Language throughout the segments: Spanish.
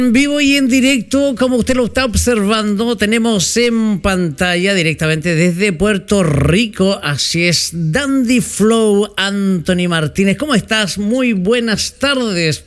En vivo y en directo, como usted lo está observando, tenemos en pantalla directamente desde Puerto Rico, así es, Dandy Flow, Anthony Martínez. ¿Cómo estás? Muy buenas tardes.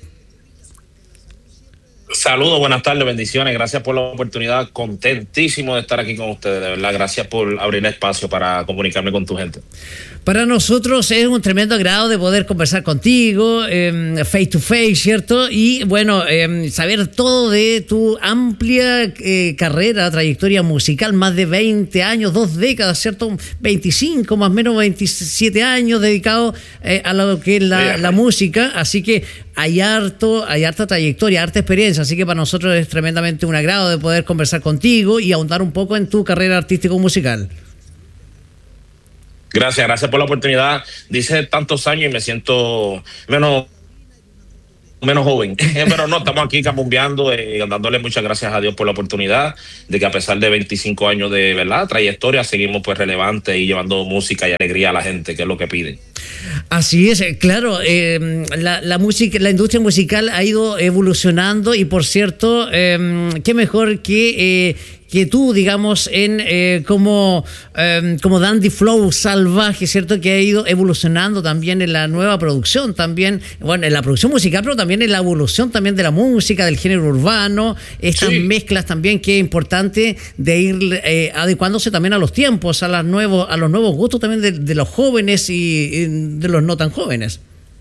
Saludos, buenas tardes, bendiciones, gracias por la oportunidad, contentísimo de estar aquí con ustedes, de verdad, gracias por abrir espacio para comunicarme con tu gente. Para nosotros es un tremendo agrado de poder conversar contigo, face to face, ¿cierto? Y bueno, saber todo de tu amplia carrera, trayectoria musical, más de 20 años, 2 décadas, ¿cierto? 25, más o menos 27 años dedicado a lo que es la música, así que hay harta trayectoria, harta experiencia, así que para nosotros es tremendamente un agrado de poder conversar contigo y ahondar un poco en tu carrera artístico-musical. Gracias por la oportunidad. Dice tantos años y me siento menos joven, pero no, estamos aquí camumbeando, dándole muchas gracias a Dios por la oportunidad de que a pesar de 25 años de verdad trayectoria seguimos pues relevantes y llevando música y alegría a la gente, que es lo que piden. Así es, claro, la música, la industria musical ha ido evolucionando y por cierto, qué mejor que tú, digamos, como Dandy Flow salvaje, ¿cierto? Que ha ido evolucionando también en la nueva producción, también, bueno, en la producción musical, pero también en la evolución también de la música, del género urbano, estas mezclas también que es importante de ir adecuándose también a los tiempos, a los nuevos gustos también de los jóvenes y de los no tan jóvenes.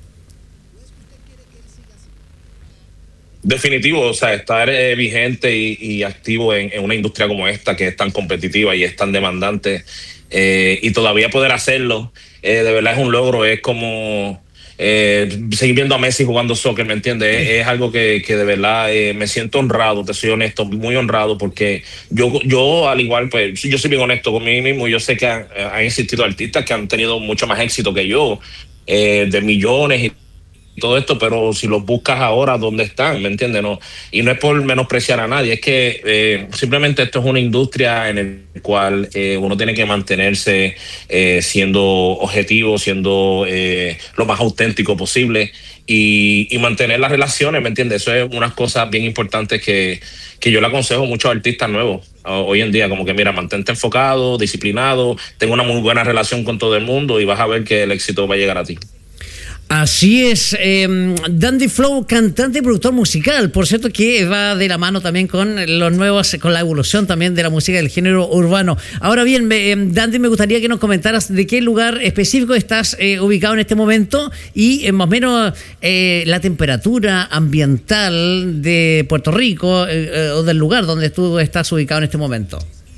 Definitivo, o sea, estar vigente y activo en una industria como esta que es tan competitiva y es tan demandante y todavía poder hacerlo, de verdad es un logro, es como seguir viendo a Messi jugando soccer, ¿me entiendes? Es algo que de verdad me siento honrado, te soy honesto, muy honrado porque yo al igual, pues yo soy bien honesto conmigo mismo, yo sé que han existido artistas que han tenido mucho más éxito que yo, de millones y todo esto, pero si los buscas ahora, ¿dónde están? ¿Me entiendes? No, y no es por menospreciar a nadie, es que simplemente esto es una industria en el cual uno tiene que mantenerse siendo objetivo, siendo lo más auténtico posible y mantener las relaciones, ¿me entiendes? Eso es unas cosas bien importantes que yo le aconsejo a muchos artistas nuevos hoy en día, como que mira, mantente enfocado, disciplinado, tenga una muy buena relación con todo el mundo y vas a ver que el éxito va a llegar a ti. Así es, Dandy Flow, cantante y productor musical, por cierto que va de la mano también con los nuevos, con la evolución también de la música del género urbano. Ahora bien, Dandy, me gustaría que nos comentaras de qué lugar específico estás ubicado en este momento y más o menos la temperatura ambiental de Puerto Rico o del lugar donde tú estás ubicado en este momento.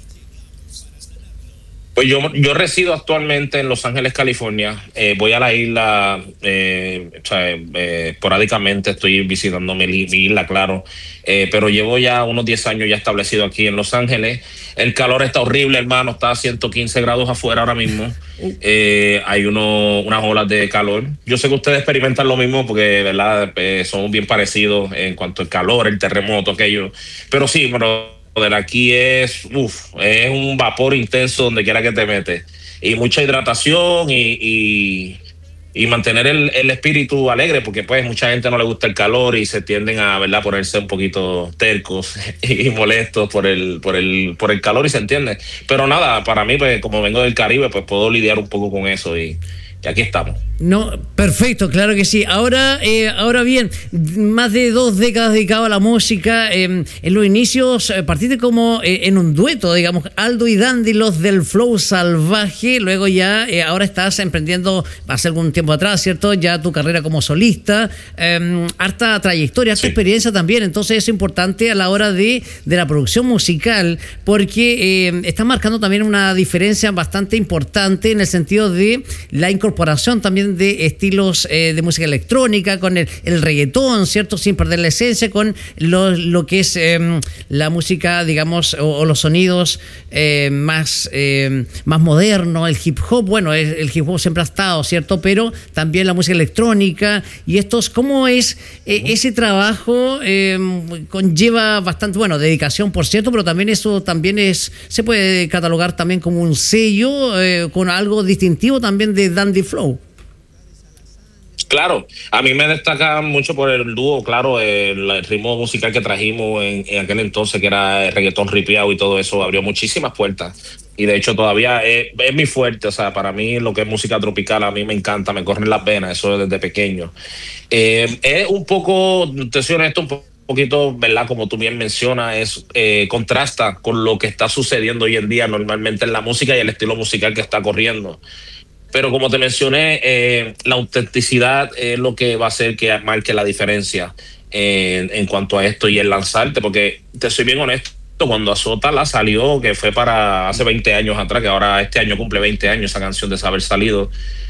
Pues yo resido actualmente en Los Ángeles, California. Voy a la isla, esporádicamente estoy visitando mi isla, claro. Pero llevo ya unos 10 años ya establecido aquí en Los Ángeles. El calor está horrible, hermano. Está a 115 grados afuera ahora mismo. Hay unas olas de calor. Yo sé que ustedes experimentan lo mismo porque, verdad, somos bien parecidos en cuanto al calor, el terremoto, aquello. Pero sí, de aquí es un vapor intenso donde quiera que te metes y mucha hidratación y mantener el espíritu alegre porque pues mucha gente no le gusta el calor y se tienden a ponerse un poquito tercos y molestos por el calor y se entiende, pero nada, para mí pues como vengo del Caribe pues puedo lidiar un poco con eso y aquí estamos. No, perfecto, claro que sí. Ahora bien, más de 2 décadas dedicado a la música. En los inicios partiste como en un dueto, digamos, Aldo y Dandy, los del flow salvaje. Luego ya, ahora estás emprendiendo, hace algún tiempo atrás, ¿cierto? Ya tu carrera como solista. Harta trayectoria, harta experiencia también. Entonces es importante a la hora de la producción musical porque está marcando también una diferencia bastante importante en el sentido de la incorporación también de estilos de música electrónica, con el reggaetón, ¿cierto? Sin perder la esencia, con lo que es la música, digamos, o los sonidos más modernos, el hip hop. Bueno, el hip hop siempre ha estado, ¿cierto? Pero también la música electrónica y estos, ¿cómo es ese trabajo? Conlleva bastante, bueno, dedicación, por cierto, pero también eso también se puede catalogar también como un sello, con algo distintivo también de Dandy Flow. Claro, a mí me destaca mucho por el dúo, claro, el ritmo musical que trajimos en aquel entonces, que era el reggaetón ripiado y todo eso, abrió muchísimas puertas. Y de hecho todavía es mi fuerte, o sea, para mí lo que es música tropical a mí me encanta, me corren las venas, eso desde pequeño. Es un poco, te soy honesto, poquito, ¿verdad? Como tú bien mencionas, contrasta con lo que está sucediendo hoy en día normalmente en la música y el estilo musical que está corriendo. Pero como te mencioné, la autenticidad es lo que va a hacer que marque la diferencia en cuanto a esto y el lanzarte, porque te soy bien honesto, cuando Azota la salió, que fue para hace 20 años atrás, que ahora este año cumple 20 años esa canción de haber salido,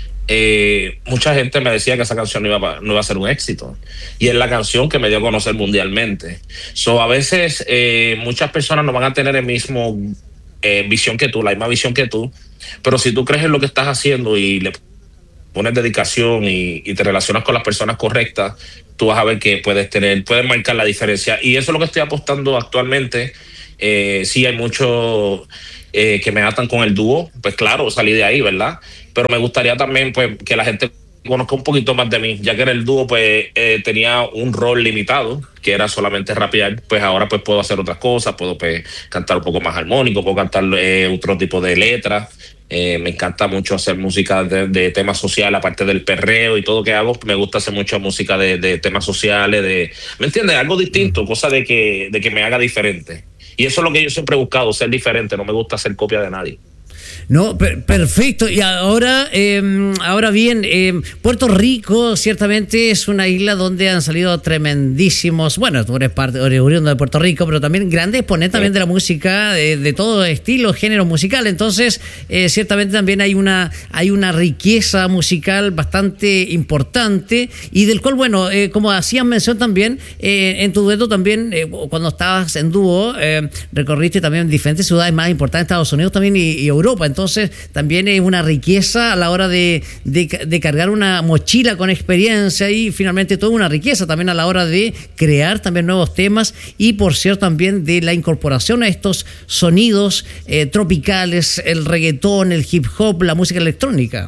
mucha gente me decía que esa canción no iba a ser un éxito. Y es la canción que me dio a conocer mundialmente. So, a veces muchas personas no van a tener el mismo visión que tú, la misma visión que tú, pero si tú crees en lo que estás haciendo y le pones dedicación y te relacionas con las personas correctas, tú vas a ver que puedes marcar la diferencia. Y eso es lo que estoy apostando actualmente. Sí, hay muchos que me atan con el dúo, pues claro, salí de ahí, ¿verdad? Pero me gustaría también pues que la gente conozca un poquito más de mí, ya que en el dúo pues tenía un rol limitado, que era solamente rapear, pues ahora pues puedo hacer otras cosas, puedo pues cantar un poco más armónico, puedo cantar otro tipo de letras. Me encanta mucho hacer música de temas sociales, aparte del perreo y todo que hago, me gusta hacer mucha música de temas sociales, ¿me entiendes? Algo distinto, cosa de que me haga diferente. Y eso es lo que yo siempre he buscado, ser diferente, no me gusta hacer copia de nadie. No, perfecto. Y ahora, ahora bien, Puerto Rico ciertamente es una isla donde han salido tremendísimos, bueno, tú eres oriundo de Puerto Rico, pero también grandes exponentes también de la música, de todo estilo, género musical. Entonces, ciertamente también hay una riqueza musical bastante importante y del cual, bueno, como hacían mención también, en tu dueto también, cuando estabas en dúo, recorriste también diferentes ciudades más importantes de Estados Unidos también y Europa. Entonces también es una riqueza a la hora de cargar una mochila con experiencia y finalmente toda una riqueza también a la hora de crear también nuevos temas y por cierto también de la incorporación a estos sonidos tropicales, el reggaetón, el hip hop, la música electrónica.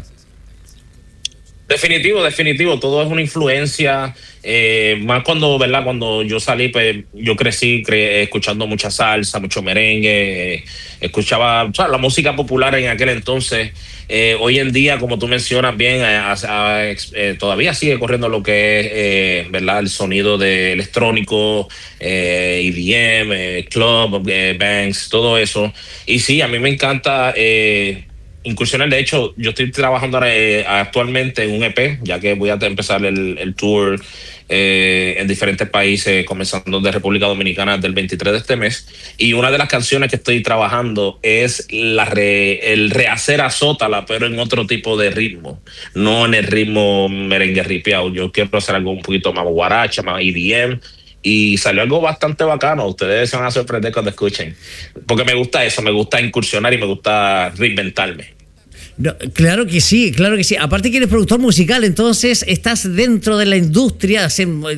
Definitivo, todo es una influencia, más cuando, ¿verdad? Cuando yo salí, pues yo crecí escuchando mucha salsa, mucho merengue, escuchaba, o sea, la música popular en aquel entonces. Hoy en día, como tú mencionas bien, todavía sigue corriendo lo que es, ¿verdad? El sonido de electrónico, EDM, club, banks, todo eso. Y sí, a mí me encanta incursionar. De hecho, yo estoy trabajando actualmente en un EP, ya que voy a empezar el tour en diferentes países, comenzando de República Dominicana del 23 de este mes. Y una de las canciones que estoy trabajando es el rehacer a Azótala, pero en otro tipo de ritmo, no en el ritmo merengue ripiado. Yo quiero hacer algo un poquito más guaracha, más EDM. Y salió algo bastante bacano. Ustedes se van a sorprender cuando escuchen. Porque me gusta eso, me gusta incursionar y me gusta reinventarme. No, claro que sí, claro que sí. Aparte que eres productor musical, entonces estás dentro de la industria,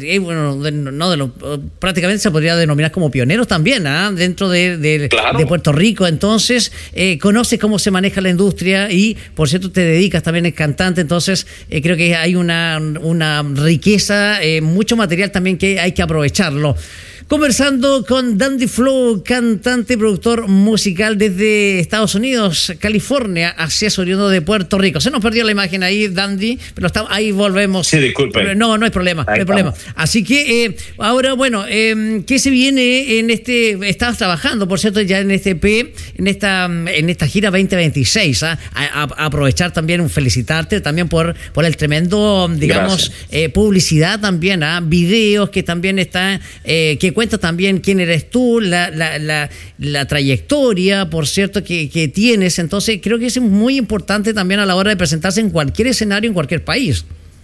bueno, prácticamente se podría denominar como pioneros también, dentro Claro. de Puerto Rico. Entonces, conoces cómo se maneja la industria y, por cierto, te dedicas también, es cantante. Entonces, creo que hay una riqueza, mucho material también que hay que aprovecharlo. Conversando con Dandy Flow, cantante y productor musical desde Estados Unidos, California, hacia oriundo de Puerto Rico. Se nos perdió la imagen ahí, Dandy, pero ahí volvemos. Sí, disculpen. No hay problema, no hay problema. Así que ahora, bueno, ¿qué se viene en estabas trabajando, por cierto, ya en este EP, en esta gira 2026? Aprovechar también, felicitarte también por el tremendo, digamos, publicidad también, videos que también están, que cuenta también quién eres tú, la trayectoria, por cierto, que tienes. Entonces creo que es muy importante también a la hora de presentarse en cualquier escenario, en cualquier país.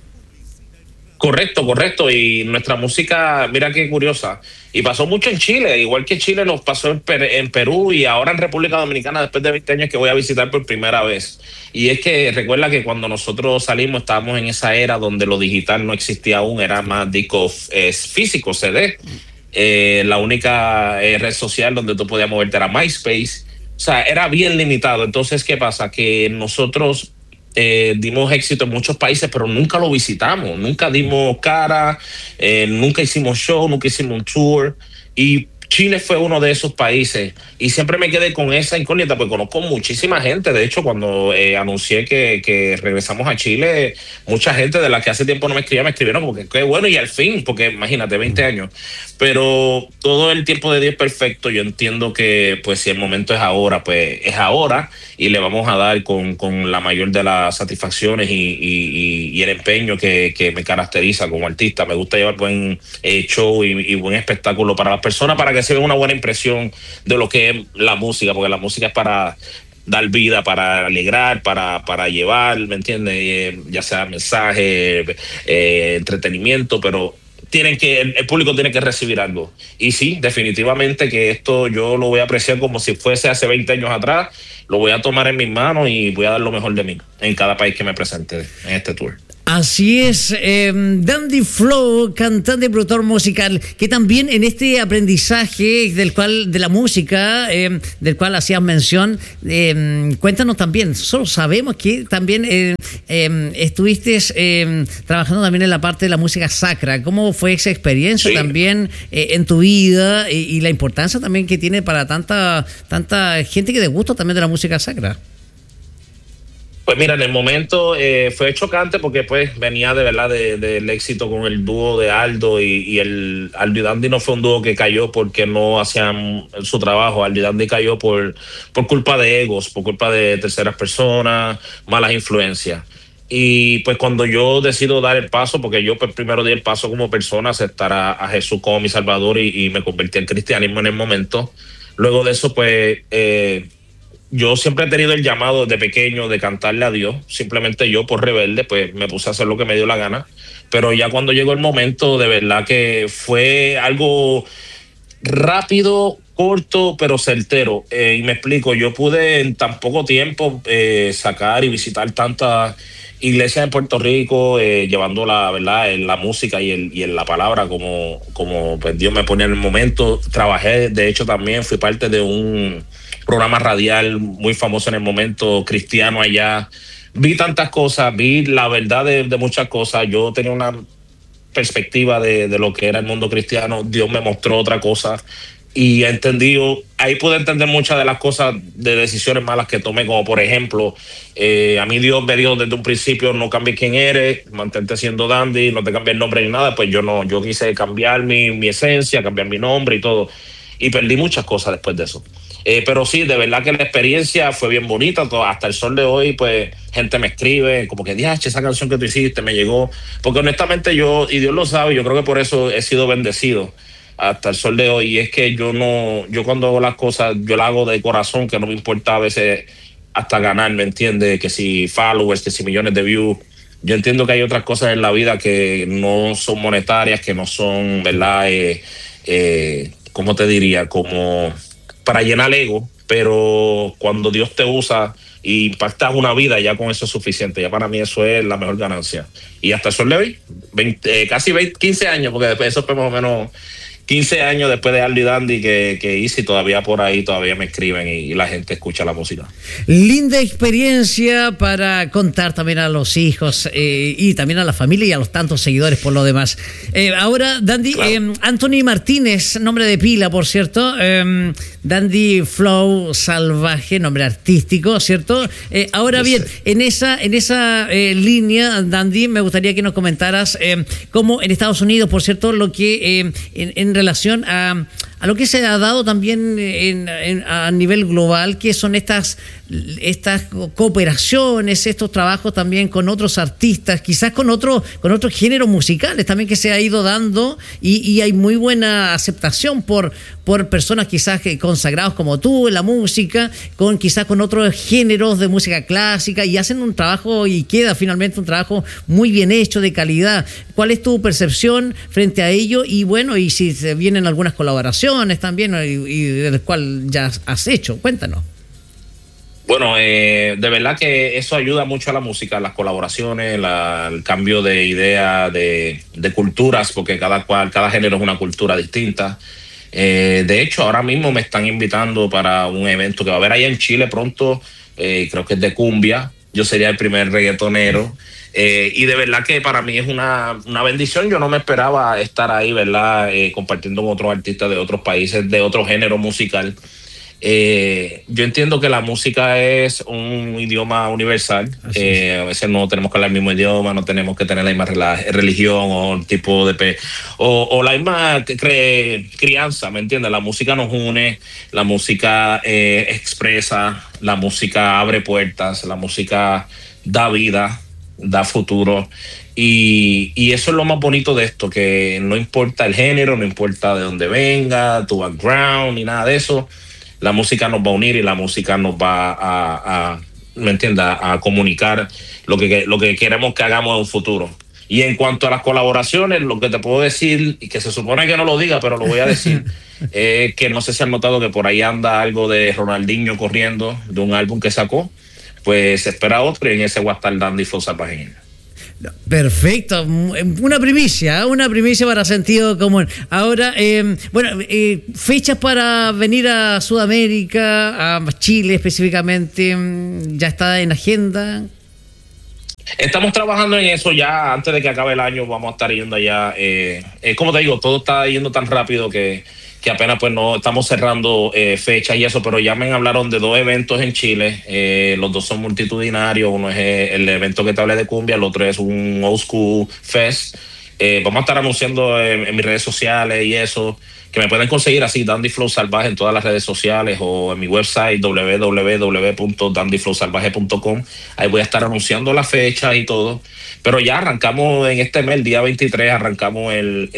Correcto. Y nuestra música, mira qué curiosa. Y pasó mucho en Chile, igual que Chile nos pasó en Perú y ahora en República Dominicana después de 20 años que voy a visitar por primera vez. Y es que recuerda que cuando nosotros salimos estábamos en esa era donde lo digital no existía aún, era más discos físicos, CD. La única red social donde tú podías moverte era MySpace. O sea, era bien limitado. Entonces, ¿qué pasa? Que nosotros dimos éxito en muchos países, pero nunca lo visitamos, nunca dimos cara, nunca hicimos show, nunca hicimos un tour. Y Chile fue uno de esos países y siempre me quedé con esa incógnita, porque conozco muchísima gente. De hecho, cuando anuncié que regresamos a Chile, mucha gente de la que hace tiempo no me escribía, me escribieron como que qué bueno y al fin, porque imagínate, 20 años. Pero todo el tiempo de Dios es perfecto. Yo entiendo que pues si el momento es ahora, pues es ahora y le vamos a dar con la mayor de las satisfacciones y el empeño que me caracteriza como artista. Me gusta llevar buen show y buen espectáculo para las personas, para que se vea una buena impresión de lo que es la música, porque la música es para dar vida, para alegrar, para llevar, ¿me entiendes? Ya sea mensaje, entretenimiento, pero el público tiene que recibir algo. Y sí, definitivamente que esto yo lo voy a apreciar como si fuese hace 20 años atrás. Lo voy a tomar en mis manos y voy a dar lo mejor de mí en cada país que me presente en este tour. Así es, Dandy Flow, cantante y productor musical, que también en este aprendizaje de la música, del cual hacías mención, cuéntanos también. Nosotros sabemos que también estuviste trabajando también en la parte de la música sacra. ¿Cómo fue esa experiencia también en tu vida y la importancia también que tiene para tanta gente que te gusta también de la música sacra? Pues mira, en el momento fue chocante porque pues venía de verdad del éxito con el dúo de Aldo y el Aldo y Dandy no fue un dúo que cayó porque no hacían su trabajo. Aldo y Dandy cayó por culpa de egos, por culpa de terceras personas, malas influencias. Y pues cuando yo decido dar el paso, porque yo pues primero di el paso como persona, aceptar a Jesús como mi salvador y me convertí en cristianismo en el momento. Luego de eso pues yo siempre he tenido el llamado desde pequeño de cantarle a Dios. Simplemente yo por rebelde pues me puse a hacer lo que me dio la gana. Pero ya cuando llegó el momento, de verdad que fue algo rápido, corto, pero certero. Y me explico, yo pude en tan poco tiempo sacar y visitar tantas iglesias en Puerto Rico, llevando la verdad en la música y en la palabra como pues Dios me ponía en el momento. Trabajé, de hecho también fui parte de un programa radial muy famoso en el momento, cristiano allá. Vi tantas cosas, vi la verdad de muchas cosas. Yo tenía una perspectiva de lo que era el mundo cristiano. Dios me mostró otra cosa y ahí pude entender muchas de las cosas, de decisiones malas que tomé, como por ejemplo, a mí Dios me dijo desde un principio: no cambies quién eres, mantente siendo Dandy, no te cambies el nombre ni nada. Pues yo quise cambiar mi esencia, cambiar mi nombre y todo, y perdí muchas cosas después de eso. Pero sí, de verdad que la experiencia fue bien bonita. Hasta el sol de hoy, pues, gente me escribe como que, diache, esa canción que tú hiciste me llegó. Porque honestamente y Dios lo sabe, yo creo que por eso he sido bendecido hasta el sol de hoy. Y es que yo cuando hago las cosas, yo las hago de corazón, que no me importa a veces hasta ganar, ¿me entiendes? Que si followers, que si millones de views. Yo entiendo que hay otras cosas en la vida que no son monetarias, que no son, ¿verdad? ¿Cómo te diría? Como para llenar el ego, pero cuando Dios te usa y impactas una vida, ya con eso es suficiente. Ya para mí eso es la mejor ganancia. Y hasta el sol de hoy, 15 años, porque después eso fue más o menos 15 años después de Aldo y Dandy que hice, y todavía por ahí todavía me escriben y la gente escucha la música. Linda experiencia para contar también a los hijos y también a la familia y a los tantos seguidores por lo demás. Ahora, Dandy, claro. Anthony Martínez, nombre de pila, por cierto. Dandy Flow Salvaje, nombre artístico, ¿cierto? Ahora bien, en esa línea, Dandy, me gustaría que nos comentaras cómo en Estados Unidos, por cierto, lo que en relación a lo que se ha dado también a nivel global, que son estas cooperaciones, estos trabajos también con otros artistas, quizás con otros géneros musicales también que se ha ido dando y hay muy buena aceptación por personas quizás consagrados como tú en la música, quizás con otros géneros de música clásica, y hacen un trabajo y queda finalmente un trabajo muy bien hecho, de calidad. ¿Cuál es tu percepción frente a ello? Y bueno, y si se vienen algunas colaboraciones también y del cual ya has hecho, cuéntanos. Bueno, de verdad que eso ayuda mucho a la música, las colaboraciones, el cambio de idea, de culturas, porque cada género es una cultura distinta. De hecho, ahora mismo me están invitando para un evento que va a haber allá en Chile pronto, creo que es de cumbia, yo sería el primer reggaetonero. Y de verdad que para mí es una bendición. Yo no me esperaba estar ahí, ¿verdad? Compartiendo con otros artistas de otros países, de otro género musical. Yo entiendo que la música es un idioma universal. A veces no tenemos que hablar el mismo idioma, no tenemos que tener la misma religión o tipo de o la misma crianza, ¿me entiendes? La música nos une, la música expresa, la música abre puertas, la música da vida, da futuro. Y eso es lo más bonito de esto, que no importa el género, no importa de dónde venga, tu background, ni nada de eso. La música nos va a unir y la música nos va a ¿me entiendes? A comunicar lo que queremos que hagamos en un futuro. Y en cuanto a las colaboraciones, lo que te puedo decir, y que se supone que no lo diga, pero lo voy a decir, que no sé si han notado que por ahí anda algo de Ronaldinho corriendo, de un álbum que sacó. Pues espera otro y en ese va a estar Dandy Flow Salvaje. Perfecto, una primicia para Sentido Común. Ahora, fechas para venir a Sudamérica, a Chile específicamente, ¿ya está en agenda? Estamos trabajando en eso ya. Antes de que acabe el año vamos a estar yendo allá. Como te digo, todo está yendo tan rápido que apenas pues no estamos cerrando fechas y eso, pero ya me hablaron de 2 eventos en Chile. Los 2 son multitudinarios. Uno es el evento que te hablé de cumbia, el otro es un Old School Fest. Vamos a estar anunciando en mis redes sociales y eso, que me pueden conseguir así, Dandy Flow Salvaje, en todas las redes sociales o en mi website www.dandyflowsalvaje.com. Ahí voy a estar anunciando la fecha y todo. Pero ya arrancamos en este mes, el día 23, arrancamos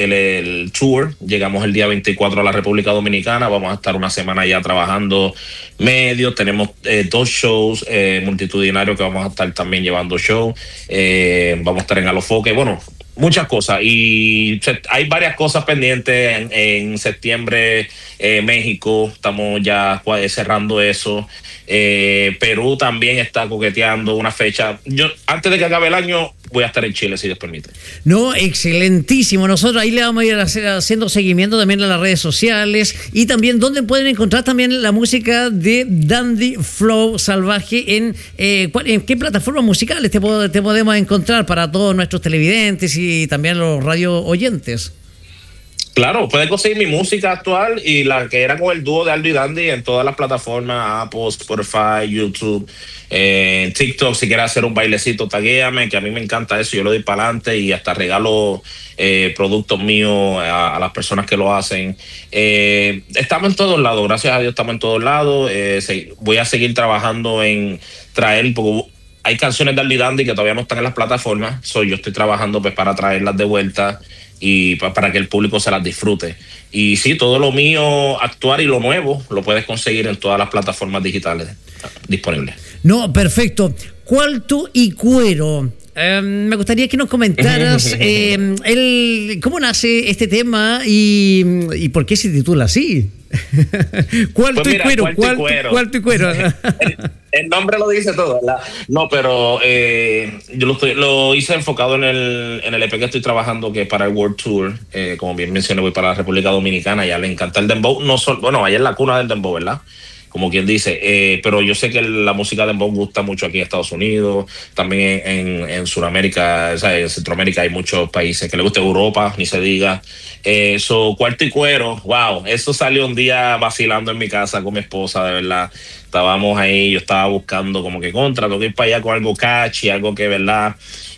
el tour. Llegamos el día 24 a la República Dominicana. Vamos a estar una semana ya trabajando medios. Tenemos 2 shows multitudinarios que vamos a estar también llevando show. Vamos a estar en Alofoque. Bueno, muchas cosas. Y hay varias cosas pendientes. En septiembre, México, estamos ya cerrando eso. Perú también está coqueteando una fecha. Yo, antes de que acabe el año, voy a estar en Chile, si Dios permite. No, excelentísimo. Nosotros ahí le vamos a ir haciendo seguimiento también a las redes sociales y también donde pueden encontrar también la música de Dandy Flow Salvaje, en qué plataformas musicales te podemos encontrar para todos nuestros televidentes y también los radio oyentes. Claro, puedes conseguir mi música actual y la que era con el dúo de Aldo y Dandy en todas las plataformas, Apple, Spotify, YouTube, TikTok. Si quieres hacer un bailecito, taguéame, que a mí me encanta eso, yo lo doy para adelante y hasta regalo productos míos a las personas que lo hacen. Estamos en todos lados, gracias a Dios estamos en todos lados. Voy a seguir trabajando en traer, porque hay canciones de Aldo y Dandy que todavía no están en las plataformas, yo estoy trabajando pues para traerlas de vuelta y para que el público se las disfrute. Y sí, todo lo mío actual y lo nuevo lo puedes conseguir en todas las plataformas digitales disponibles. No, perfecto. Cuarto y Cuero. Me gustaría que nos comentaras cómo nace este tema y por qué se titula así. Cuarto y Cuero. Cuarto y Cuero. El nombre lo dice todo, ¿verdad? No, pero yo lo hice enfocado en el EP que estoy trabajando, que es para el World Tour. Como bien mencioné, voy para la República Dominicana. Ya le encanta el dembow. Bueno, allá es la cuna del dembow, ¿verdad? Como quien dice, pero yo sé que la música de dembow gusta mucho aquí en Estados Unidos, también en Sudamérica, o sea, en Centroamérica hay muchos países que le gusta, Europa, ni se diga. Cuarto y Cuero, wow, eso salió un día vacilando en mi casa con mi esposa, de verdad. Estábamos ahí, yo estaba buscando como que tengo que ir para allá con algo catchy, algo que, ¿verdad?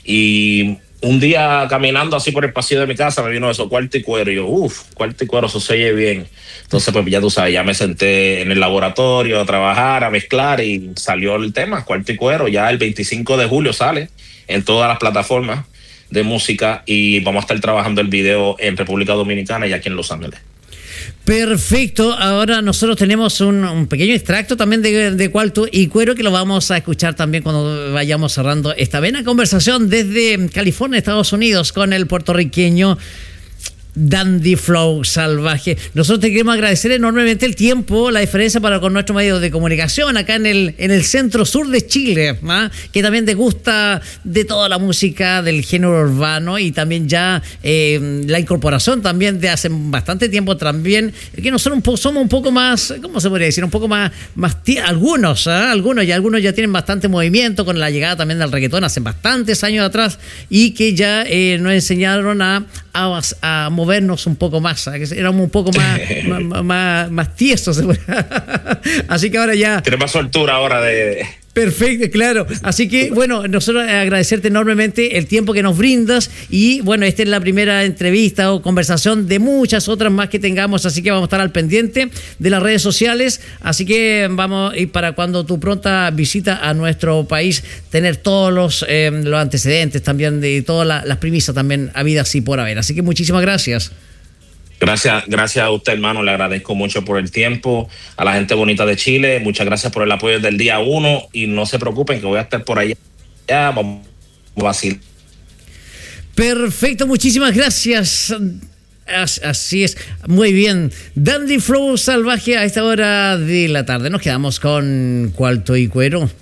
Y un día caminando así por el pasillo de mi casa me vino eso, Cuarto y Cuero, y yo, Cuarto y Cuero, eso se oye bien. Entonces pues ya tú sabes, ya me senté en el laboratorio a trabajar, a mezclar y salió el tema, Cuarto y Cuero. Ya el 25 de julio sale en todas las plataformas de música y vamos a estar trabajando el video en República Dominicana y aquí en Los Ángeles. Perfecto, ahora nosotros tenemos un pequeño extracto también de Cuarto y Cuero que lo vamos a escuchar también cuando vayamos cerrando esta buena conversación desde California, Estados Unidos, con el puertorriqueño Dandy Flow Salvaje. Nosotros te queremos agradecer enormemente el tiempo, la diferencia para con nuestros medios de comunicación acá en el centro sur de Chile, ¿ah? Que también te gusta de toda la música del género urbano y también ya la incorporación también de hace bastante tiempo también, que nosotros somos un poco más, ¿cómo se podría decir? Un poco más algunos ya tienen bastante movimiento con la llegada también del reggaetón hace bastantes años atrás y que ya nos enseñaron a movernos un poco más, que éramos un poco más tiesos. Así que ahora ya... Tiene más soltura ahora de... Perfecto, claro. Así que, bueno, nosotros agradecerte enormemente el tiempo que nos brindas y, bueno, esta es la primera entrevista o conversación de muchas otras más que tengamos, así que vamos a estar al pendiente de las redes sociales, así que vamos, y para cuando tu pronta visita a nuestro país, tener todos los antecedentes también de todas las premisas también habidas y por haber. Así que muchísimas gracias. Gracias a usted, hermano. Le agradezco mucho por el tiempo. A la gente bonita de Chile, muchas gracias por el apoyo desde el día 1. Y no se preocupen que voy a estar por allá. Ya, vamos a vacilar. Perfecto, muchísimas gracias. Así es, muy bien. Dandy Flow Salvaje a esta hora de la tarde. Nos quedamos con Cuarto y Cuero.